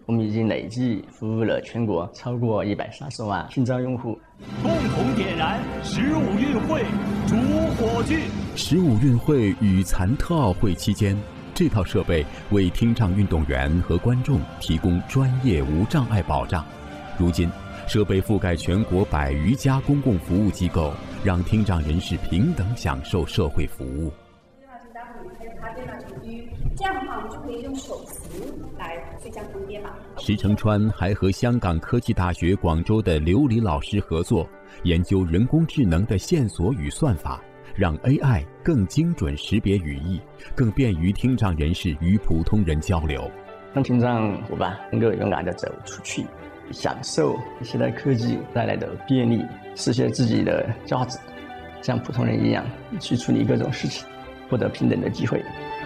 我们已经累计服务了全国超过130万听障用户。 共同点燃15运会主火炬。 15运会与残特奥会期间，这套设备为听障运动员和观众提供专业无障碍保障。如今，设备覆盖全国100余家公共服务机构，让听障人士平等享受社会服务。 这样的话，我们就可以用手型来最佳分辨嘛。 石成川还和香港科技大学广州的刘黎老师合作，研究人工智能的线索与算法，让 AI 更精准识别语义，更便于听障人士与普通人交流。 让听障伙伴能够勇敢地走出去，享受现代科技带来的便利，实现自己的价值，像普通人一样去处理各种事情，获得平等的机会。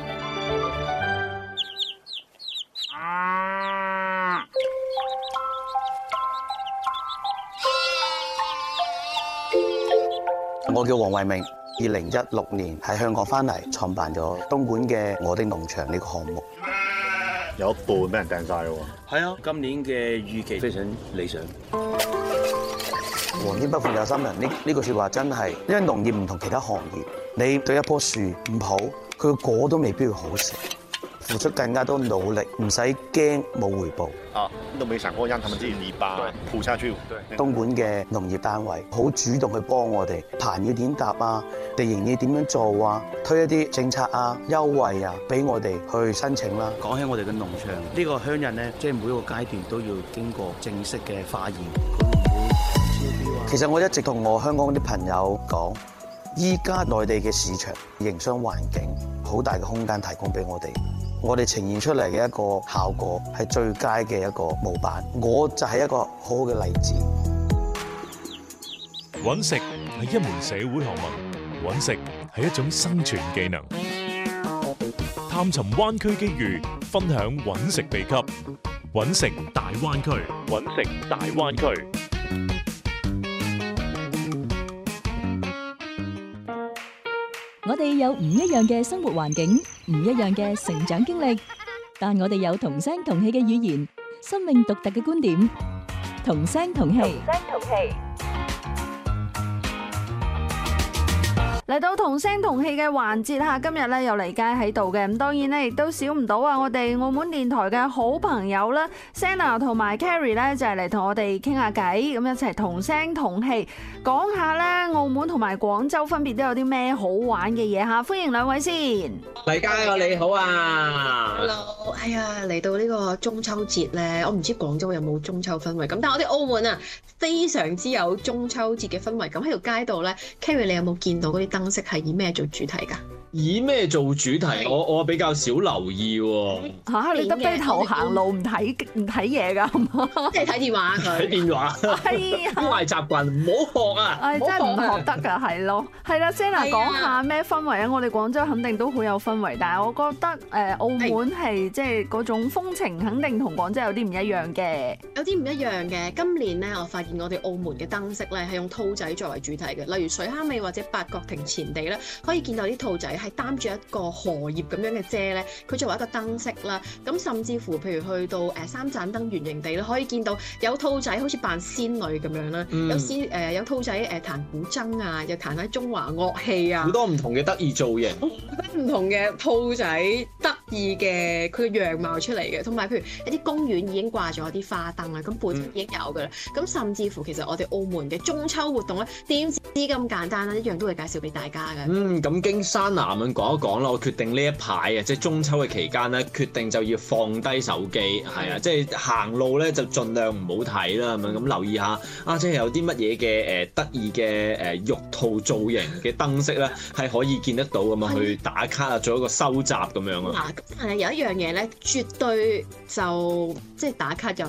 我叫黃慧明，2016年喺香港翻嚟，創辦咗東莞嘅我的農場呢個項目。 有一半俾人掟晒喎。 係啊，今年嘅預期非常理想。 皇天不負有心人，呢句説話真係，因為農業唔同其他行業，你對一棵樹唔好，佢個果都未必會好食。付出更加多努力，唔使驚冇回報。 都沒想過讓他們自己泥巴鋪下去。 東莞嘅農業單位好主動去幫我哋，棚要點搭啊，地形要點樣做啊，推一啲政策啊、優惠啊，俾我哋去申請啦。 講起我哋嘅農場，呢個鄉人呢，即係每一個階段都要經過正式嘅化驗。 其實我一直同我香港啲朋友講，依家內地嘅市場營商環境好大嘅空間提供俾我哋。我哋呈現出嚟嘅一個效果係最佳嘅一個模板，我就係一個好好嘅例子。 揾食係一門社會學問，揾食係一種生存技能。探尋灣區機遇，分享揾食秘笈。揾食大灣區，揾食大灣區。 我哋有唔一樣嘅生活環境，唔一樣嘅成長經歷，但我哋有同聲同氣嘅語言，生命獨特嘅觀點，同聲同氣。 嚟到同聲同氣嘅環節嚇，今日咧又嚟街喺度嘅，咁當然咧亦都少唔到啊！我哋澳門電台嘅好朋友啦 Senna 同埋 Carrie 咧就係嚟同我哋傾下偈，咁一齊同聲同氣講下咧澳門同埋廣州分別都有啲咩好玩嘅嘢嚇，歡迎兩位先。 黎嘉佑你好啊 ！Hello， 哎呀嚟到呢個中秋節咧，我唔知廣州有冇中秋氛圍咁，但係我哋澳門啊非常之有中秋節嘅氛圍。咁喺條街度咧 ，Carrie 你有冇見到嗰啲燈飾係以咩做主題㗎？ 以咩做主題？我比較少留意喎。 嚇！你得低頭行路唔睇嘢㗎？ 即係睇電話佢。 睇電話。係啊。壞習慣，唔好學啊！ 真係唔學得㗎，係咯。係啦 ，Senna 講下咩氛圍啊？我哋廣州肯定都好有氛圍，但係我覺得澳門係即係嗰種風情，肯定同廣州有啲唔一樣嘅。 有啲唔一樣嘅。今年咧，我發現我哋澳門嘅燈飾咧係用兔仔作為主題嘅，例如水坑尾或者八角亭前地咧，可以見到啲兔仔係擔住一個荷葉咁樣嘅遮咧，佢作為一個燈飾啦。咁甚至乎，譬如去到三盞燈圓形地咧，可以見到有兔仔好似扮仙女咁樣啦，有兔仔彈古箏啊，又彈下中華樂器啊， 好多唔同嘅得意造型， 唔同嘅兔仔得意嘅佢嘅樣貌出嚟嘅，同埋譬如一啲公園已經掛咗啲花燈啊，咁本身已經有㗎啦。咁甚至乎其實我哋澳門嘅中秋活動咧，點知咁簡單啦，一樣都會介紹俾大家嘅。 咁經山南咁講一講啦，我決定呢一排啊，即係中秋嘅期間咧，決定就要放低手機，係啊，即係行路咧就盡量唔好睇啦，咁留意下啊，即係有啲乜嘢嘅得意嘅玉兔造型嘅燈飾咧，係可以見得到咁啊，去打卡啊，做一個收集咁樣啊。 嗱，咁但係有一樣嘢咧，絕對就即係打卡又得，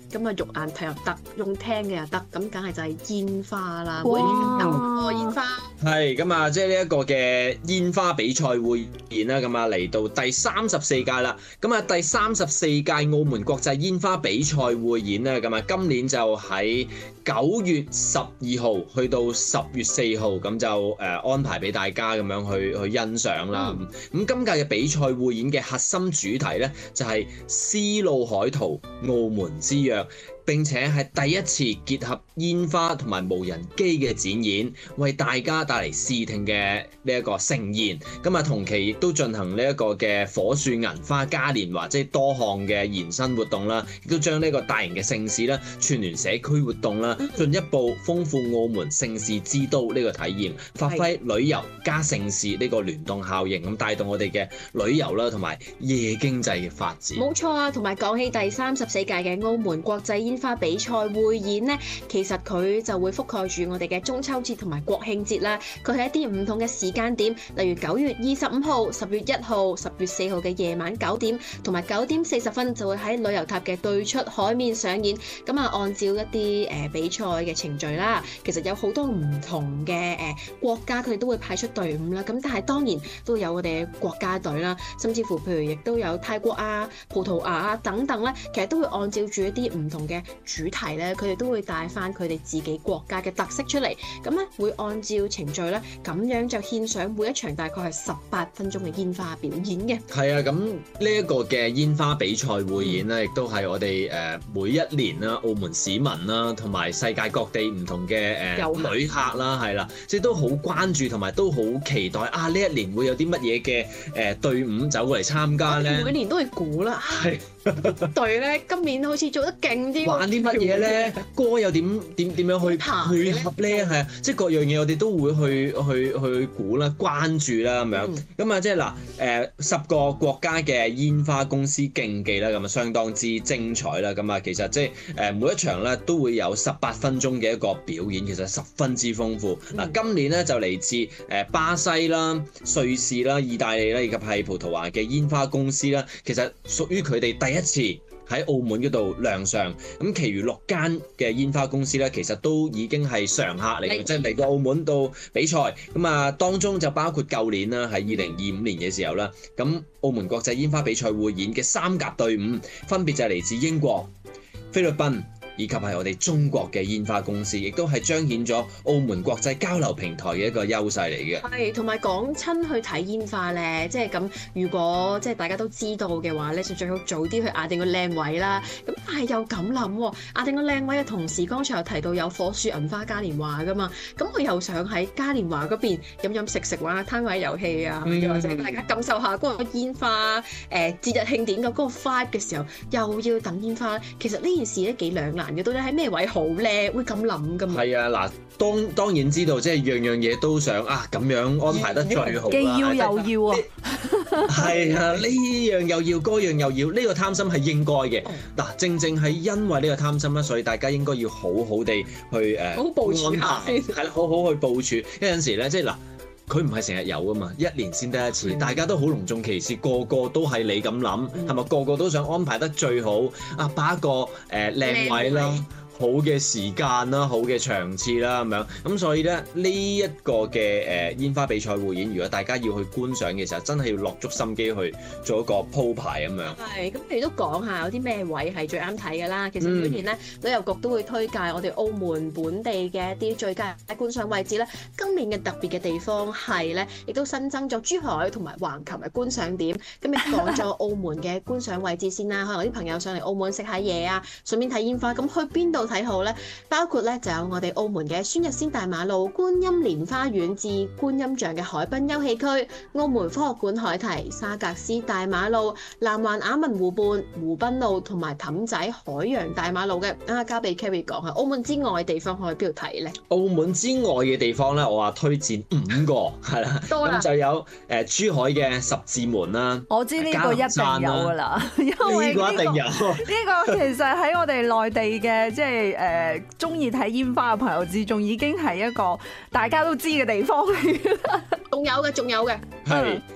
咁啊肉眼睇又得，用聽嘅又得，咁梗係就係煙花啦， 哇！ 煙花係咁啊，即係呢一個嘅煙花比賽匯演啦，咁啊嚟到第34屆啦。咁啊，第34屆澳門國際煙花比賽匯演咧，咁啊今年就喺9月12號去到10月4號，咁就安排俾大家咁樣去欣賞啦。咁今屆嘅比賽匯演嘅核心主題咧，就係絲路海圖澳門之約。並且係第一次結合煙花同埋無人機嘅展演，為大家帶嚟視聽嘅呢一個盛宴。咁啊，同期亦都進行呢一個嘅火樹銀花嘉年華，即係多項嘅延伸活動啦，亦都將呢個大型嘅盛事啦串聯社區活動啦，進一步豐富澳門盛事之都呢個體驗，發揮旅遊加盛事呢個聯動效應，咁帶動我哋嘅旅遊啦同埋夜經濟嘅發展。 冇錯啊，同埋講起第34屆嘅澳門國際煙花比賽匯演呢，其實佢就會覆蓋住我哋嘅中秋節同埋國慶節啦。佢係一啲唔同嘅時間點，例如9月25號、10月1號、10月4號嘅夜晚9點，同埋9點40分就會喺旅遊塔嘅對出海面上演。咁啊，按照一啲比賽嘅程序啦，其實有好多唔同嘅國家，佢哋都會派出隊伍啦。咁但係當然都有我哋嘅國家隊啦，甚至乎譬如亦都有泰國啊、葡萄牙啊等等咧，其實都會按照住一啲唔同嘅主題咧，佢哋都會帶翻佢哋自己國家嘅特色出嚟，咁咧會按照程序咧，咁樣就獻上每一場大概係18分鐘嘅煙花表演嘅。 係啊，咁呢一個嘅煙花比賽匯演咧，亦都係我哋每一年啦，澳門市民啦，同埋世界各地唔同嘅旅客啦，係啦，即係都好關注同埋都好期待啊！呢一年會有啲乜嘢嘅隊伍走過嚟參加咧？ 每年都會估啦，係隊咧今年好似做得勁啲， 玩啲乜嘢咧？歌又點樣去配合咧？係啊，即係各樣嘢我哋都會去估啦、關注啦咁樣。咁啊，即係嗱10個國家嘅煙花公司競技啦，咁啊相當之精彩啦。咁啊，其實即係每一場咧都會有18分鐘嘅一個表演，其實十分之豐富。嗱，今年咧就嚟自巴西啦、瑞士啦、意大利啦，以及係葡萄牙嘅煙花公司啦，其實屬於佢哋第一次喺澳門嗰度亮相，咁其餘6間嘅煙花公司咧，其實都已經係常客嚟嘅，即係嚟到澳門度比賽。咁啊，當中就包括舊年啦，喺2025年嘅時候啦，咁澳門國際煙花比賽匯演嘅3甲隊伍，分別就係嚟自英國、菲律賓，以及係我哋中國嘅煙花公司，亦都係彰顯咗澳門國際交流平台嘅一個優勢嚟嘅。 係，同埋講親去睇煙花咧，即係咁，如果即係大家都知道嘅話咧，就最好早啲去壓定個靚位啦。咁但係又咁諗喎，壓定個靚位嘅同時，剛才有提到有火樹銀花嘉年華噶嘛，咁我又想喺嘉年華嗰邊飲食玩下攤位遊戲啊，又或者大家感受下嗰個煙花節日慶典嘅嗰個 vibe 嘅時候，又要等煙花，其實呢件事咧幾兩難。到底喺咩位好咧？會咁諗噶嘛？係啊，嗱，當然知道，即係樣嘢都想啊，咁樣安排得最好啦。 既要又要啊！ 係啊，呢樣又要，嗰樣又要，呢個貪心係應該嘅。嗱，正係因為呢個貪心啦，所以大家應該要好好地去好部署下先。 係啦，好好去部署。有陣時咧，即係嗱。佢唔係成日有㗎嘛，1年先得一次，大家都好隆重其事，個個都係你咁諗，係咪？個個都想安排得最好，啊，擺一個靚位啦。好嘅時間啦，好嘅場次啦，咁樣咁，所以咧呢一個嘅煙花比賽匯演，如果大家要去觀賞嘅時候，真係要落足心機去做一個鋪排咁樣。 係，咁你都講下有啲咩位係最啱睇嘅啦。其實每年咧旅遊局都會推介我哋澳門本地嘅一啲最佳觀賞位置咧。今年嘅特別嘅地方係咧，亦都新增咗珠海同埋橫琴嘅觀賞點。咁亦講咗澳門嘅觀賞位置先啦。可能啲朋友上嚟澳門食下嘢啊，順便睇煙花。咁去邊度睇好咧？包括咧就有我哋澳門嘅孫逸仙大馬路、觀音蓮花園至觀音像嘅海濱休憩區、澳門科學館海堤、沙格斯大馬路、南環雅文湖畔、湖濱路同埋氹仔海洋大馬路嘅。交俾 Kerry 講下，澳門之外嘅地方可以邊度睇咧？ 澳門之外嘅地方咧，我話推薦5個係啦，咁就有珠海嘅十字門啦。 我知呢個一定有㗎啦，因為呢個一定有。 呢個其實喺我哋內地嘅即係中意睇煙花嘅朋友之中，已經係一個大家都知嘅地方嚟嘅。 仲有嘅。 係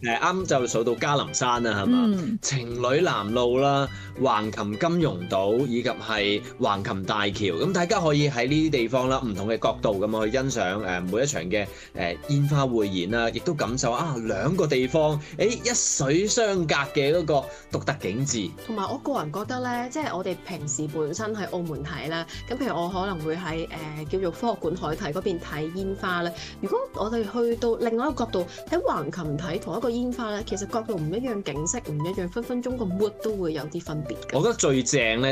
啱就數到嘉林山啦，係嘛？情侶南路啦、橫琴金融島以及係橫琴大橋，咁大家可以喺呢啲地方啦，唔同嘅角度咁去欣賞每一場嘅煙花匯演啦，亦都感受兩個地方一水相隔嘅嗰個獨特景緻。 同埋我個人覺得咧，即係我哋平時本身喺澳門睇啦，咁譬如我可能會喺叫做科學館海堤嗰邊睇煙花咧。如果我哋去到另外一個角度喺橫琴睇同一個煙花咧，其實角度唔一樣，景色唔一樣，分分鐘個 mood 都會有啲分別嘅。 我覺得最正咧